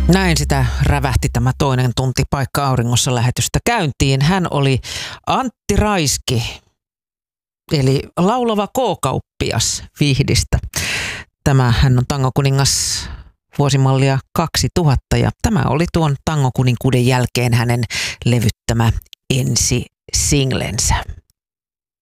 Näin sitä rävähti tämä toinen tunti Paikka auringossa -lähetystä käyntiin. Hän oli Antti Raiski, eli laulava K-kauppias Vihdistä. Hän on tangokuningas vuosimallia 2000 ja tämä oli tuon tangokuninkuuden jälkeen hänen levyttämä ensi singlensä.